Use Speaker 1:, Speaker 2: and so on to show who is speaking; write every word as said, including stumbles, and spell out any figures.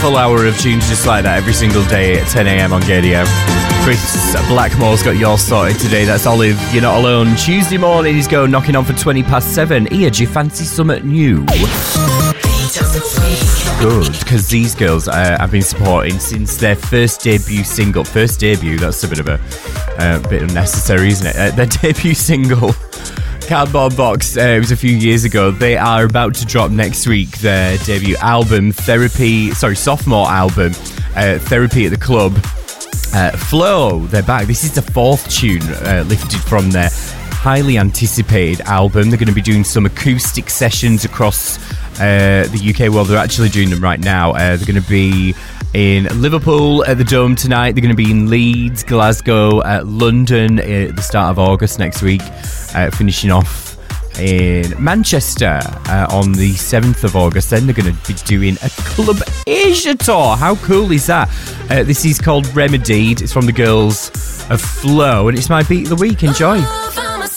Speaker 1: full hour of tunes just like that every single day at ten a.m. on Gadio. Chris Blackmore's got yours sorted today. That's Olive, You're Not Alone. Tuesday morning, he's going knocking on for twenty past seven. Ian, do you fancy something new? Good, because these girls uh, I've been supporting since their first debut single. First debut, that's a bit of a uh, bit unnecessary, isn't it? Uh, their debut single, Cardboard Box, uh, it was a few years ago. They are about to drop next week their debut album, Therapy, sorry, sophomore album, uh, Therapy at the Club. Uh, Flow, they're back. This is the fourth tune uh, lifted from their highly anticipated album. They're going to be doing some acoustic sessions across uh, the U K. Well, they're actually doing them right now. Uh, they're going to be in Liverpool at the Dome tonight. They're going to be in Leeds, Glasgow, uh, London at the start of August next week, uh, finishing off in Manchester uh, on the seventh of August. Then they're going to be doing a Club Asia tour. How cool is that? Uh, this is called Remedied. It's from the girls of Flow, and it's my beat of the week. Enjoy.